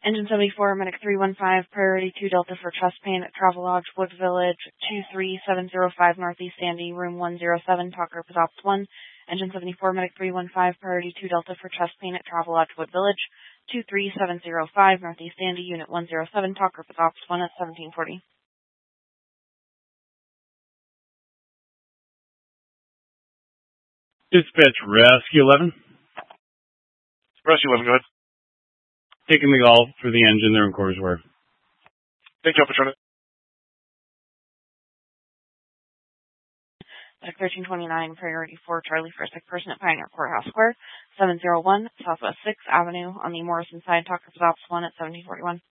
Engine 74, Medic 315, Priority 2 Delta for chest pain at Travelodge, Wood Village, 23705 Northeast Sandy, Room 107, talk group is Ops 1. Engine 74, Medic 315, Priority 2 Delta for chest pain at Travelodge, Wood Village, 23705 Northeast Sandy, Unit 107, talk group is Ops 1 at 1740. Dispatch Rescue 11. Rescue 11, go ahead. Taking the Golf for the engine, they're in quarters where. Thank you, Patrona. Medic 1329, Priority 4, Charlie for a sick person at Pioneer Courthouse Square, 701 Southwest 6th Avenue on the Morrison side, talk group is Ops 1 at 1741.